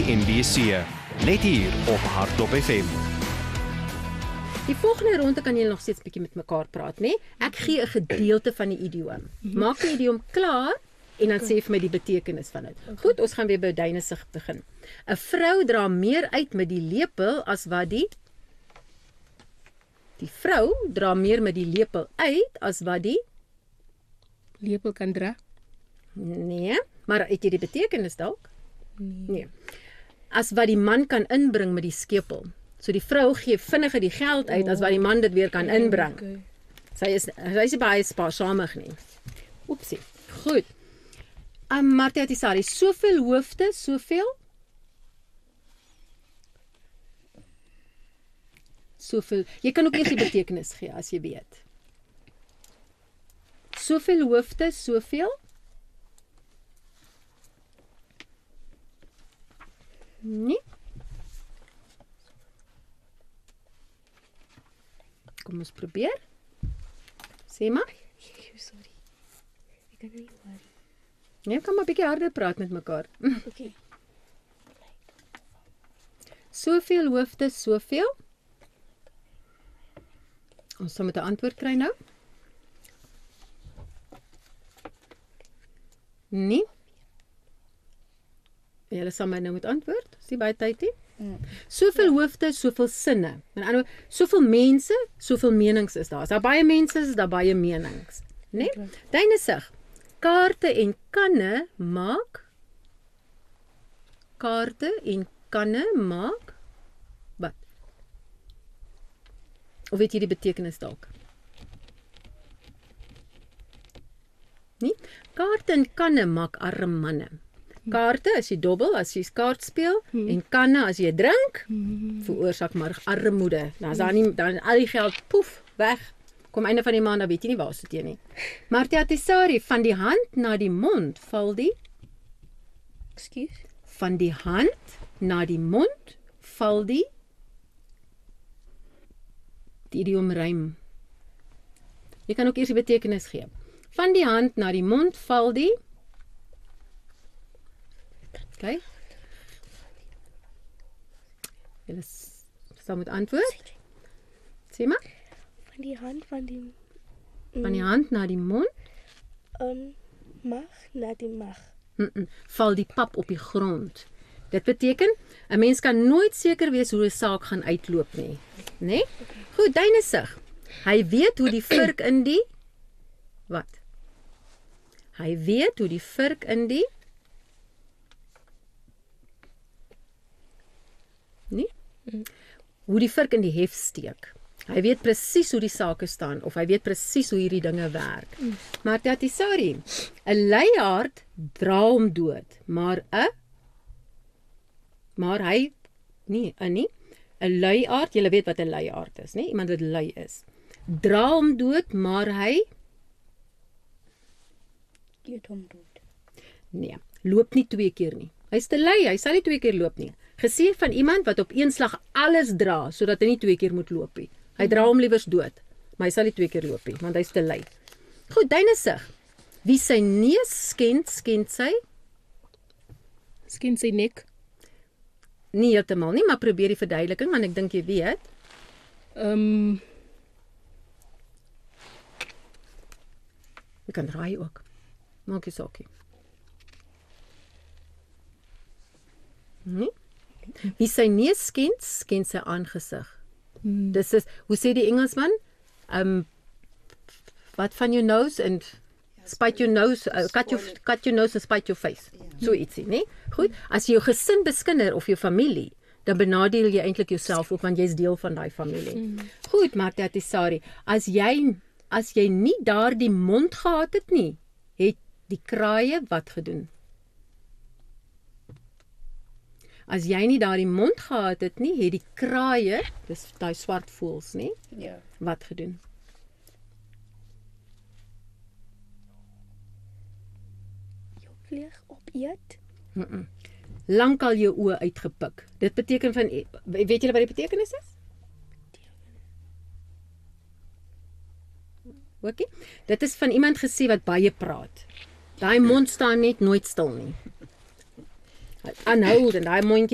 MBC, net hier op Hardtop FM. Die volgende ronde kan julle nog steeds bietjie met mekaar praat, né? Ek gee 'n gedeelte van die idioom. Maak die idioom klaar en dan sê vir my die betekenis van dit. Goed, ons gaan weer by Duinesig begin. 'n Vrou dra meer uit met die lepel as wat die vrou dra meer met die lepel uit as wat die Lepel kan dra? nee, maar het jy die betekenis dalk? Nee. As wat die man kan inbring met die skepel. So die vrou gee vinniger die geld uit as wat die man dit weer kan inbring. Okay. Sy is nie baie spaarsamig nie. Oepsie. Goed. Martha Tisari, soveel hoofde, soveel? Soveel. Jy kan ook eers die betekenis gee as jy weet. Soveel hoofde, soveel? Nee. Kom ons probeer. Sê maar. Sorry. Ek kan nie hoor. Nee, kan maar 'n bietjie harder praat met mekaar. Okay. Soveel hoofde, soveel? Ons sal met 'n antwoord kry nou. Nee. Julle sal my nou moet antwoord. Is nie baie tyd nie. Soveel hoofde, soveel sinne. Met ander woorde, soveel mense, soveel menings is daar. As daar baie mense is daar baie menings, né? Nee? Duinesig. Kaarte en kanne maak wat? Of weet jy die betekenis dalk? Nee? Kaarte en kanne maak arm manne. Kaarte as jy dobbel, as jy kaart speel, en kanne as jy drink, veroorsaak maar armoede. Dan is daar nie, dan al die geld, poef, weg. Kom einde van die maand, dan weet jy nie waar sit jy nie. Martha Tisari, van die hand na die mond val die? Excuse? Van die hand na die mond val die? Die idiom rym. Jy kan ook eers die betekenis gee. Van die hand na die mond val die? Okay. Julle sal moet antwoord. Sê maar. Van die hand van die Van die hand na die mond mag na die mag. Val die pap op die grond. Dit beteken 'n mens kan nooit seker wees hoe 'n saak gaan uitloop nie, né? Goed, Duinesig. Hy weet hoe die vurk in die wat? Hy weet hoe die vurk in die nie? Hoe die vurk in die hef steek. Hy weet presies hoe die sake staan of hy weet presies hoe hierdie dinge werk. Maar Tisari, 'n luiaard dra hom dood, maar hy nie 'n luiaard, jy weet wat 'n luiaard is, nê? Iemand wat lui is. Dra hom dood, maar hy Eet hom dood. nee, loop nie 2 keer nie. Hy's te lui, hy sal nie 2 keer loop nie. Gesê van iemand wat op een slag alles dra sodat hy nie 2 keer moet loop nie. Hy dra hom liewers dood, maar hy sal nie 2 keer loop nie, want hy's te lui. Goed, Duinesig. Wie sy neus skend sy? Skien sy nek. Nie heeltemal nie, maar probeer die verduideliking want ek dink jy weet. Jy kan raai ook. Maak jy saakie. Nee? Wie sy neus skend sy aangesig. Dis is, hoe sê die Engelsman? Wat van your nose and spite your nose, cut your nose and spite your face. So ietsie, né? Goed, as jy jou gesin beskinder of jou familie, dan benadeel jy eintlik jouself ook want jy's deel van daai familie. Goed, Martha Tisari, as jy nie daardie mond gehad het nie, het die kraaie wat gedoen? As jy nie daardie mond gehad het nie, het die kraaie, dis daai swart voëls, nie? Ja. Wat gedoen? Jou vlieg opeet. Lankal jou oë uitgepik. Dit beteken van, weet julle wat die betekenis is? Okay. Dit is van iemand gesê wat baie praat. Daai mond staan net nooit stil nie. Aanhoudend, daai mondjie